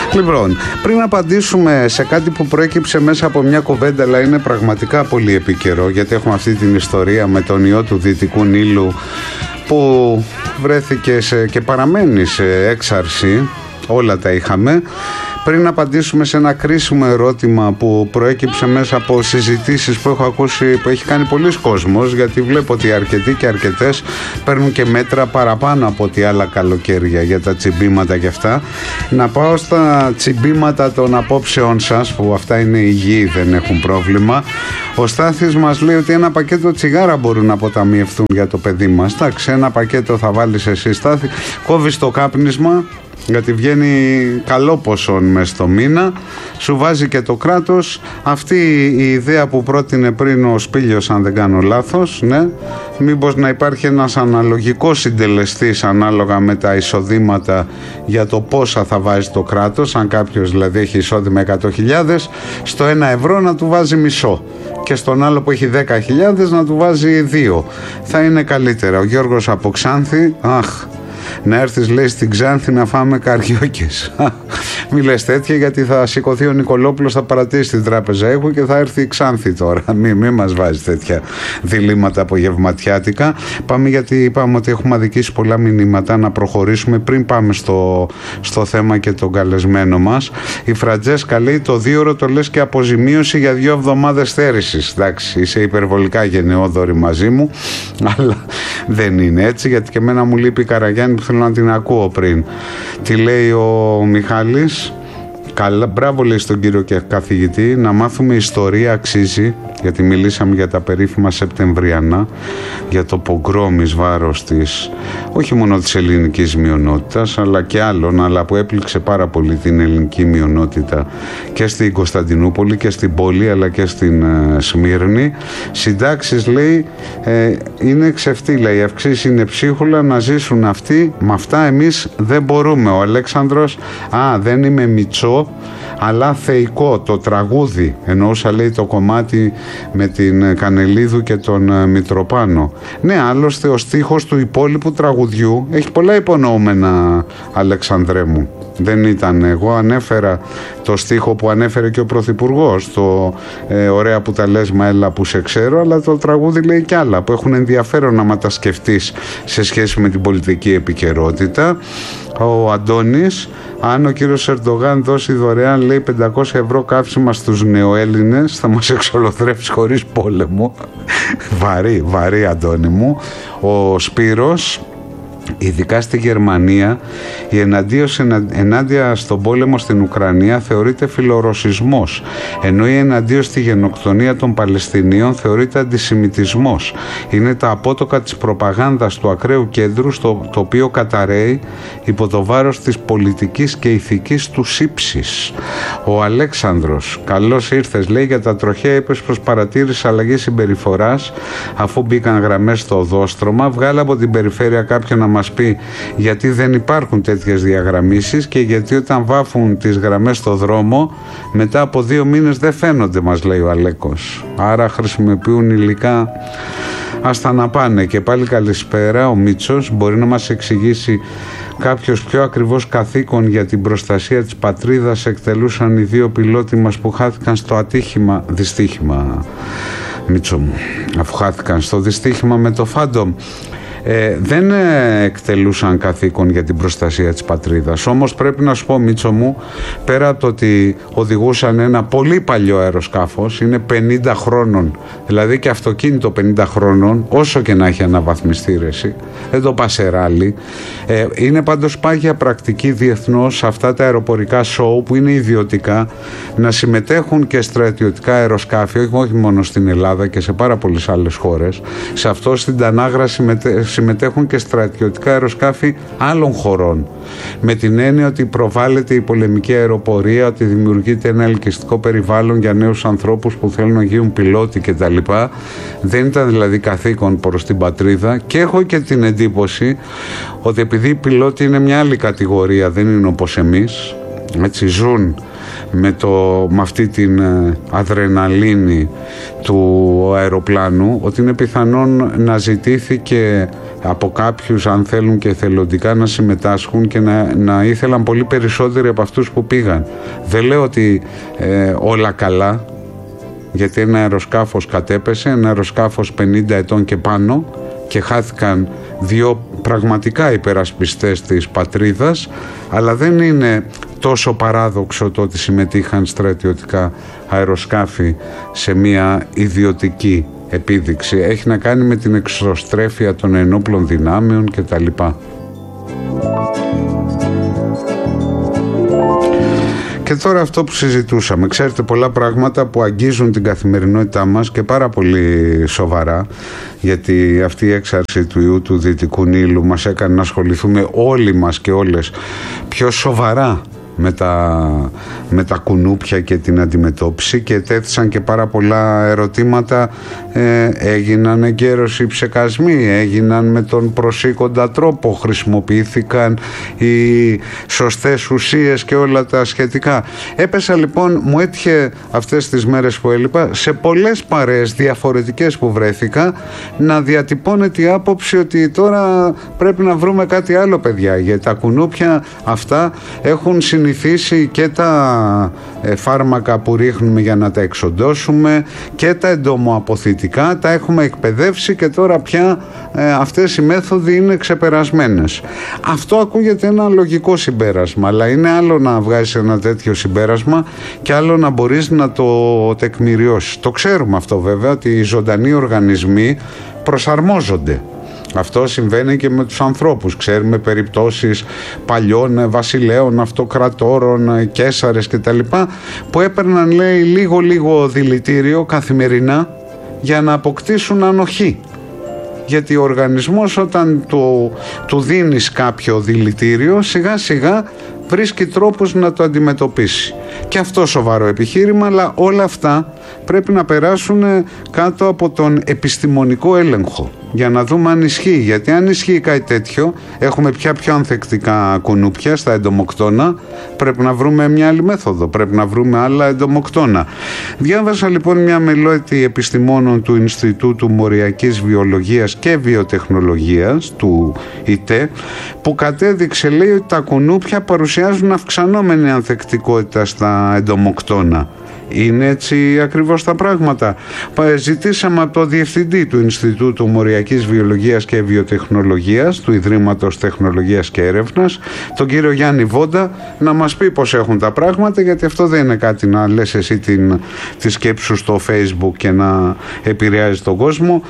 Λοιπόν, πριν απαντήσουμε σε κάτι που προέκυψε μέσα από μια κουβέντα, αλλά είναι πραγματικά πολύ επίκαιρο, γιατί έχουμε αυτή την ιστορία με τον ιό του Δυτικού Νείλου που βρέθηκε και παραμένει σε έξαρση, όλα τα είχαμε. Πριν απαντήσουμε σε ένα κρίσιμο ερώτημα που προέκυψε μέσα από συζητήσεις που έχω ακούσει, που έχει κάνει πολλοί κόσμος, γιατί βλέπω ότι αρκετοί και αρκετές παίρνουν και μέτρα παραπάνω από ό,τι άλλα καλοκαίρια για τα τσιμπήματα και αυτά. Να πάω στα τσιμπήματα των απόψεών σας, που αυτά είναι υγιή, δεν έχουν πρόβλημα. Ο Στάθης μας λέει ότι ένα πακέτο τσιγάρα μπορούν να αποταμιευθούν για το παιδί μας. Εντάξει, ένα πακέτο θα βάλεις εσύ, Στάθη, κόβεις το κάπνισμα, γιατί βγαίνει καλό ποσό μες στο μήνα, σου βάζει και το κράτος. Αυτή η ιδέα που πρότεινε πριν ο Σπήλιος, αν δεν κάνω λάθος, ναι, μήπως να υπάρχει ένας αναλογικός συντελεστής ανάλογα με τα εισοδήματα για το πόσα θα βάζει το κράτος. Αν κάποιος δηλαδή έχει εισόδημα 100.000, στο 1 ευρώ να του βάζει μισό, και στον άλλο που έχει 10.000 να του βάζει 2. Θα είναι καλύτερα. Ο Γιώργος από Ξάνθη, να έρθεις, λέει, στην Ξάνθη να φάμε καριόκες. Μη λες τέτοια, γιατί θα σηκωθεί ο Νικολόπουλος, θα παρατήσει την τράπεζα έχω και θα έρθει η Ξάνθη τώρα. Μη μας βάζει τέτοια διλήμματα απογευματιάτικα. Πάμε, γιατί είπαμε ότι έχουμε αδικήσει πολλά μηνύματα, να προχωρήσουμε πριν πάμε στο θέμα και τον καλεσμένο μας. Η Φραντζέσκα λέει, το 2ωρο το λες και αποζημίωση για 2 εβδομάδες θέρησης. Εντάξει, είσαι υπερβολικά γενναιόδορη μαζί μου, αλλά δεν είναι έτσι, γιατί και εμένα μου λείπει η Καραγιάννη που θέλω να την ακούω πριν. Τι λέει ο Μιχάλης? Καλά, μπράβο, λέει στον κύριο και καθηγητή, να μάθουμε ιστορία αξίζει, γιατί μιλήσαμε για τα περίφημα Σεπτεμβριανά, για το πογκρόμ εις βάρος της, όχι μόνο της ελληνικής μειονότητας, αλλά και άλλων, αλλά που έπληξε πάρα πολύ την ελληνική μειονότητα και στην Κωνσταντινούπολη και στην πόλη, αλλά και στην Σμύρνη. Συντάξεις, λέει, είναι ξεφτύλα, οι αυξήσεις είναι ψίχουλα, να ζήσουν αυτοί, με αυτά εμείς δεν μπορούμε. Ο Αλέξανδρος, δεν είμαι Μητσό, αλλά θεϊκό το τραγούδι, εννοούσα, λέει, το κομμάτι με την Κανελίδου και τον Μητροπάνο. Ναι, άλλωστε ο στίχος του υπόλοιπου τραγουδιού έχει πολλά υπονοούμενα, Αλεξανδρέ μου. Δεν ήταν, εγώ ανέφερα το στίχο που ανέφερε και ο Πρωθυπουργός, το ωραία που τα λες, μα έλα που σε ξέρω, αλλά το τραγούδι λέει κι άλλα που έχουν ενδιαφέρον να τα σκεφτείς σε σχέση με την πολιτική επικαιρότητα. Ο Αντώνης, αν ο κύριος Ερντογάν δώσει δωρεάν, λέει, 500 ευρώ καύσιμα στους νεοέλληνες, θα μας εξολοθρέψει χωρίς πόλεμο. Βαρύ, Αντώνη μου. Ο Σπύρος, ειδικά στη Γερμανία, η ενάντια στον πόλεμο στην Ουκρανία θεωρείται φιλορωσισμός, ενώ η εναντίον στη γενοκτονία των Παλαιστινίων θεωρείται αντισημιτισμός. Είναι τα απότοκα της προπαγάνδας του ακραίου κέντρου, το οποίο καταρρέει υπό το βάρος της πολιτικής και ηθικής του ύψης. Ο Αλέξανδρος, καλώς ήρθες, λέει, για τα τροχαία είπες προς παρατήρηση αλλαγή συμπεριφοράς, αφού μπήκαν γραμμές στο οδόστρωμα. Βγάλε από την περιφέρεια κάποιον να μας πει γιατί δεν υπάρχουν τέτοιες διαγραμμίσεις και γιατί όταν βάφουν τις γραμμές στο δρόμο μετά από 2 μήνες δεν φαίνονται, μας λέει ο Αλέκος. Άρα χρησιμοποιούν υλικά, άστα να πάνε. Και πάλι καλησπέρα. Ο Μίτσος, μπορεί να μας εξηγήσει κάποιος πιο ακριβώς καθήκον για την προστασία της πατρίδας εκτελούσαν οι 2 πιλότοι μας που χάθηκαν στο δυστύχημα, Μίτσο μου, αφού χάθηκαν στο δυστύχημα με το Phantom? Δεν εκτελούσαν καθήκον για την προστασία της πατρίδας. Όμως πρέπει να σου πω, Μίτσο μου, πέρα από το ότι οδηγούσαν ένα πολύ παλιό αεροσκάφος, είναι 50 χρόνων, δηλαδή και αυτοκίνητο 50 χρόνων, όσο και να έχει αναβαθμιστεί, ρεση, δεν το πασεράλι. Είναι πάντως πάγια πρακτική διεθνώς σε αυτά τα αεροπορικά σοου που είναι ιδιωτικά να συμμετέχουν και στρατιωτικά αεροσκάφη, όχι μόνο στην Ελλάδα και σε πάρα πολλές άλλες χώρες. Σε αυτό, στην Τανάγρα συμμετέχουν και στρατιωτικά αεροσκάφη άλλων χωρών, με την έννοια ότι προβάλλεται η πολεμική αεροπορία, ότι δημιουργείται ένα ελκυστικό περιβάλλον για νέους ανθρώπους που θέλουν να γίνουν πιλότοι κτλ. Δεν ήταν δηλαδή καθήκον προς την πατρίδα, και έχω και την εντύπωση ότι επειδή οι πιλότοι είναι μια άλλη κατηγορία, δεν είναι όπως εμείς, έτσι, ζουν με αυτή την αδρεναλίνη του αεροπλάνου, ότι είναι πιθανόν να ζητήθηκε από κάποιους, αν θέλουν και εθελοντικά, να συμμετάσχουν και να ήθελαν πολύ περισσότεροι από αυτούς που πήγαν. Δεν λέω ότι όλα καλά, γιατί ένα αεροσκάφος κατέπεσε, ένα αεροσκάφος 50 ετών και πάνω, και χάθηκαν 2 πραγματικά υπερασπιστές της πατρίδας, αλλά δεν είναι τόσο παράδοξο το ότι συμμετείχαν στρατιωτικά αεροσκάφη σε μια ιδιωτική επίδειξη. Έχει να κάνει με την εξωστρέφεια των ενόπλων δυνάμεων κτλ. Και τώρα αυτό που συζητούσαμε, ξέρετε, πολλά πράγματα που αγγίζουν την καθημερινότητά μας και πάρα πολύ σοβαρά, γιατί αυτή η έξαρση του ιού του Δυτικού Νείλου μας έκανε να ασχοληθούμε όλοι μας και όλες πιο σοβαρά με τα κουνούπια και την αντιμετώπιση, και τέθησαν και πάρα πολλά ερωτήματα. Έγιναν εγκαίρως οι ψεκασμοί, έγιναν με τον προσήκοντα τρόπο, χρησιμοποιήθηκαν οι σωστές ουσίες και όλα τα σχετικά. Έπεσα λοιπόν, μου έτυχε αυτές τις μέρες που έλειπα, σε πολλές παρέες διαφορετικές που βρέθηκα, να διατυπώνεται η άποψη ότι τώρα πρέπει να βρούμε κάτι άλλο, παιδιά, γιατί τα κουνούπια αυτά έχουν συνηθίσει και τα φάρμακα που ρίχνουμε για να τα εξοντώσουμε και τα εντομοαποθητικά, τα έχουμε εκπαιδεύσει και τώρα πια αυτές οι μέθοδοι είναι ξεπερασμένες. Αυτό ακούγεται ένα λογικό συμπέρασμα, αλλά είναι άλλο να βγάζεις ένα τέτοιο συμπέρασμα και άλλο να μπορείς να το τεκμηριώσεις. Το ξέρουμε αυτό βέβαια, ότι οι ζωντανοί οργανισμοί προσαρμόζονται. Αυτό συμβαίνει και με τους ανθρώπους. Ξέρουμε περιπτώσεις παλιών βασιλέων, αυτοκρατόρων, καίσαρες κτλ. Που έπαιρναν, λέει, λίγο δηλητήριο καθημερινά για να αποκτήσουν ανοχή. Γιατί ο οργανισμός, όταν του δίνεις κάποιο δηλητήριο, σιγά σιγά βρίσκει τρόπους να το αντιμετωπίσει. Και αυτό σοβαρό επιχείρημα, αλλά όλα αυτά πρέπει να περάσουν κάτω από τον επιστημονικό έλεγχο για να δούμε αν ισχύει. Γιατί αν ισχύει κάτι τέτοιο, έχουμε πια πιο ανθεκτικά κουνούπια στα εντομοκτώνα, πρέπει να βρούμε μια άλλη μέθοδο, πρέπει να βρούμε άλλα εντομοκτώνα. Διάβασα λοιπόν μια μελέτη επιστημόνων του Ινστιτούτου Μοριακής Βιολογίας και Βιοτεχνολογίας του ΙΤΕ, που κατέδειξε, λέει, ότι τα κουνούπια παρουσιάζουν αυξανόμενη ανθεκτικότητα στα εντομοκτώνα. Είναι έτσι ακριβώς τα πράγματα? Ζητήσαμε από το διευθυντή του Ινστιτούτου Μοριακής Βιολογίας και Βιοτεχνολογίας του Ιδρύματος Τεχνολογίας και Έρευνας, τον κύριο Γιάννη Βόντα, να μας πει πώς έχουν τα πράγματα, γιατί αυτό δεν είναι κάτι να λες εσύ τη σκέψη σου στο Facebook και να επηρεάζει τον κόσμο.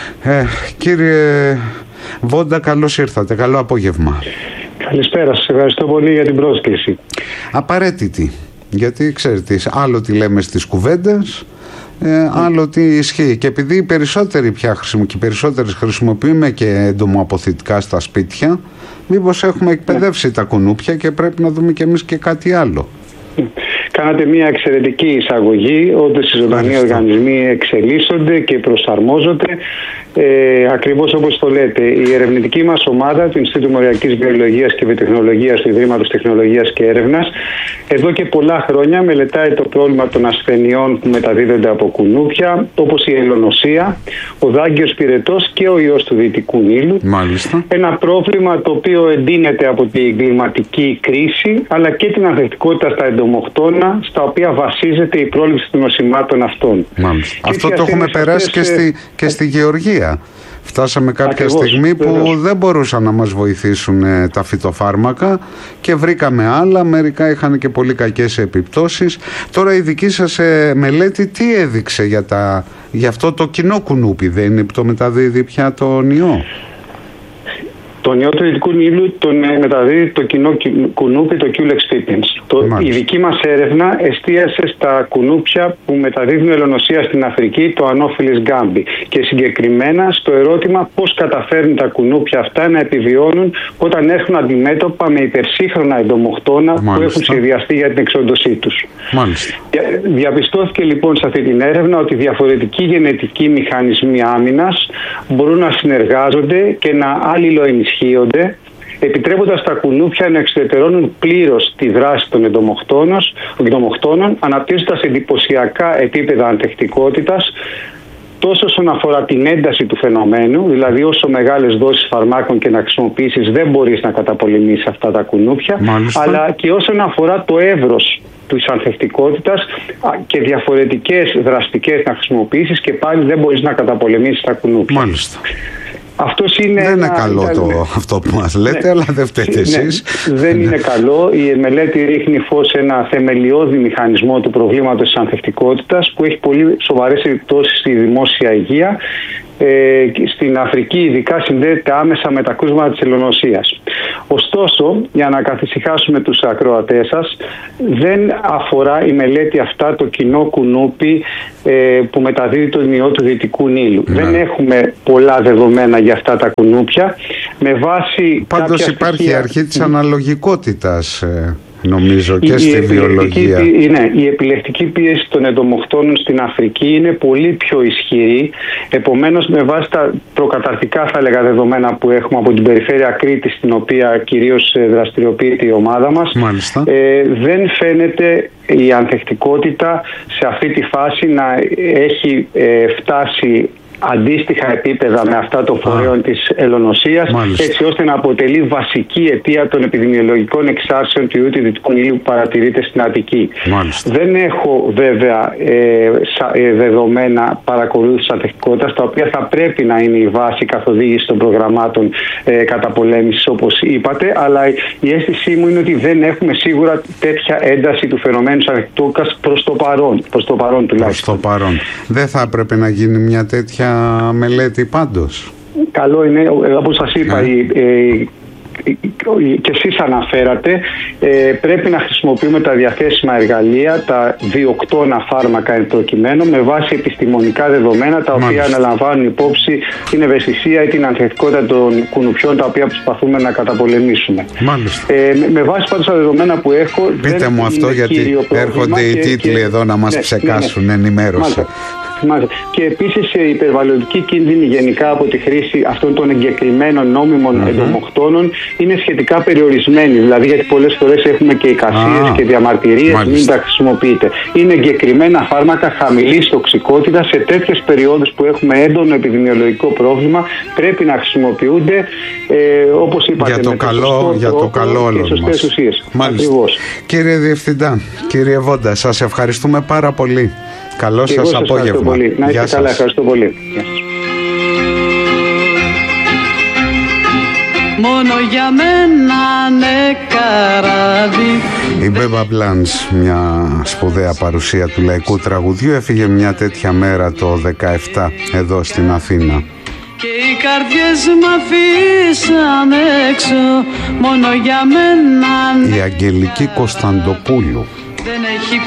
Κύριε Βόντα, καλώς ήρθατε, καλό απόγευμα. Καλησπέρα, σας ευχαριστώ πολύ για την πρόσκληση. Απαραίτητη. Γιατί ξέρετε, άλλο τι λέμε στις κουβέντες, άλλο τι ισχύει. Και επειδή οι περισσότεροι πια περισσότερες χρησιμοποιούμε και εντομοαποθητικά στα σπίτια, μήπως έχουμε εκπαιδεύσει τα κουνούπια και πρέπει να δούμε κι εμείς και κάτι άλλο? Κάνατε μια εξαιρετική εισαγωγή. Όντως οι ζωντανοί οργανισμοί εξελίσσονται και προσαρμόζονται. Ακριβώς όπως το λέτε, η ερευνητική μας ομάδα του Ινστιτούτου Μοριακής Βιολογίας και Βιοτεχνολογίας του Ιδρύματος Τεχνολογίας και Έρευνας εδώ και πολλά χρόνια μελετάει το πρόβλημα των ασθενειών που μεταδίδονται από κουνούπια, όπως η ελονοσία, ο δάγκιος πυρετός και ο ιός του Δυτικού Νείλου. Μάλιστα. Ένα πρόβλημα το οποίο εντείνεται από την κλιματική κρίση, αλλά και την ανθεκτικότητα στα εντομοκτώνα, στα οποία βασίζεται η πρόληψη των νοσημάτων αυτών. Μάλιστα. Αυτό το έχουμε περάσει και στη Γεωργία. Φτάσαμε κάποια στιγμή που δεν μπορούσαν να μας βοηθήσουν τα φυτοφάρμακα και βρήκαμε άλλα, μερικά είχαν και πολύ κακές επιπτώσεις. Τώρα η δική σας μελέτη τι έδειξε για αυτό το κοινό κουνούπι? Δεν είναι που το μεταδίδει πια τον ιό? Τον ιό του Δυτικού Νείλου τον μεταδίδει το κοινό κουνούπι, το Culex pipiens. Η δική μας έρευνα εστίασε στα κουνούπια που μεταδίδουν ελονοσία στην Αφρική, το Anopheles gambi. Και συγκεκριμένα στο ερώτημα πώς καταφέρνουν τα κουνούπια αυτά να επιβιώνουν όταν έρχονται αντιμέτωπα με υπερσύγχρονα εντομοκτώνα που έχουν σχεδιαστεί για την εξόντωσή τους. Διαπιστώθηκε λοιπόν σε αυτή την έρευνα ότι διαφορετικοί γενετικοί μηχανισμοί άμυνας μπορούν να συνεργάζονται και να αλληλοενισχύονται επιτρέποντας τα κουνούπια να εξουδετερώνουν πλήρως τη δράση των εντομοκτώνων, αναπτύσσοντας εντυπωσιακά επίπεδα ανθεκτικότητας, τόσο όσον αφορά την ένταση του φαινομένου, δηλαδή όσο μεγάλες δόσεις φαρμάκων και να χρησιμοποιήσεις δεν μπορείς να καταπολεμήσεις αυτά τα κουνούπια, αλλά και όσον αφορά το εύρος της ανθεκτικότητας και διαφορετικές δραστικές να χρησιμοποιήσεις και πάλι δεν μπορείς να καταπολεμήσεις τα κουνούπια. Μάλιστα. Δεν είναι καλό αυτό που μας λέτε, αλλά δεν φταίτε εσείς. Δεν είναι καλό. Η μελέτη ρίχνει φως σε ένα θεμελιώδη μηχανισμό του προβλήματος της ανθεκτικότητας που έχει πολύ σοβαρές επιπτώσεις στη δημόσια υγεία. Στην Αφρική ειδικά συνδέεται άμεσα με τα κρούσματα της ελονοσίας. Ωστόσο, για να καθησυχάσουμε τους ακροατές σας, δεν αφορά η μελέτη αυτά το κοινό κουνούπι που μεταδίδει τον ιό του Δυτικού Νείλου. Δεν έχουμε πολλά δεδομένα για αυτά τα κουνούπια. Με βάση πάντως υπάρχει η αρχή της αναλογικότητας, νομίζω, και στη βιολογία. Η επιλεκτική πίεση των εντομοκτώνων στην Αφρική είναι πολύ πιο ισχυρή. Επομένως, με βάση τα προκαταρτικά, θα έλεγα, δεδομένα που έχουμε από την περιφέρεια Κρήτης, στην οποία κυρίως δραστηριοποιείται η ομάδα μας, δεν φαίνεται η ανθεκτικότητα σε αυτή τη φάση να έχει φτάσει αντίστοιχα επίπεδα με αυτά των φορέων της ελονοσίας, έτσι ώστε να αποτελεί βασική αιτία των επιδημιολογικών εξάρσεων του ιού του Δυτικού Νείλου που παρατηρείται στην Αττική. Δεν έχω βέβαια δεδομένα παρακολούθησης ανθεκτικότητας, τα οποία θα πρέπει να είναι η βάση καθοδήγηση των προγραμμάτων καταπολέμησης, όπως είπατε, αλλά η αίσθησή μου είναι ότι δεν έχουμε σίγουρα τέτοια ένταση του φαινομένου της ανθεκτικότητας προς το παρόν τουλάχιστον. Δεν θα έπρεπε να γίνει μια τέτοια μελέτη πάντως? Καλό είναι, όπως σας είπα, και εσείς αναφέρατε, πρέπει να χρησιμοποιούμε τα διαθέσιμα εργαλεία, τα διοκτώνα φάρμακα εν προκειμένου, με βάση επιστημονικά δεδομένα, τα οποία αναλαμβάνουν υπόψη την ευαισθησία ή την ανθεκτικότητα των κουνουπιών, τα οποία προσπαθούμε να καταπολεμήσουμε. Με βάση πάντως τα δεδομένα που έχω, πείτε μου αυτό, γιατί έρχονται οι τίτλοι εδώ να μας ψεκάσουν. Ενημέρωση. Και επίσης η υπερβαλλοντική κίνδυνη γενικά από τη χρήση αυτών των εγκεκριμένων νόμιμων εντομοκτώνων είναι σχετικά περιορισμένη. Δηλαδή, γιατί πολλές φορές έχουμε και εικασίες και διαμαρτυρίες, μην τα χρησιμοποιείτε. Είναι εγκεκριμένα φάρμακα χαμηλής τοξικότητας. Σε τέτοιες περιόδους που έχουμε έντονο επιδημιολογικό πρόβλημα, πρέπει να χρησιμοποιούνται όπως είπατε, για το καλό όλων μας. Κύριε Διευθυντά, κύριε Βόντα, σας ευχαριστούμε πάρα πολύ. Καλό σας απόγευμα. Να είστε καλά, ευχαριστώ πολύ. Μόνο για μένα ναι καράβι. Η Μπέμπα Μπλάνς, μια σπουδαία παρουσία του λαϊκού τραγουδιού, έφυγε μια τέτοια μέρα το 17 εδώ στην Αθήνα. Και οι καρδιές μ' αφήσαν έξω, μόνο για μένα. Η Αγγελική Κωνσταντοπούλου. Δεν έχει